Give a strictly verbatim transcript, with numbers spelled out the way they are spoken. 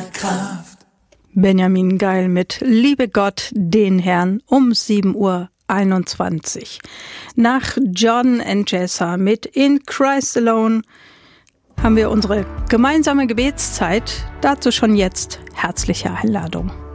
Kraft. Benjamin Geil mit Liebe Gott, den Herrn um sieben Uhr einundzwanzig. Nach Jordan and Jessa mit In Christ Alone haben wir unsere gemeinsame Gebetszeit. Dazu schon jetzt herzliche Einladung.